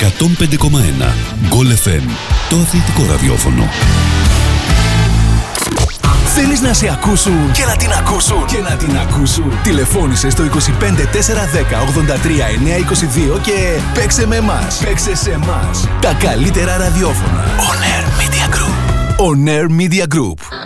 105,1 Goal FM, το αθλητικό ραδιόφωνο. Θέλεις να σε ακούσουν και να την ακούσουν και να την ακούσουν? Τηλεφώνησε στο 25 410 83 922 και παίξε με εμάς. Παίξε σε εμάς. Τα καλύτερα ραδιόφωνα. On Air Media Group. On Air Media Group.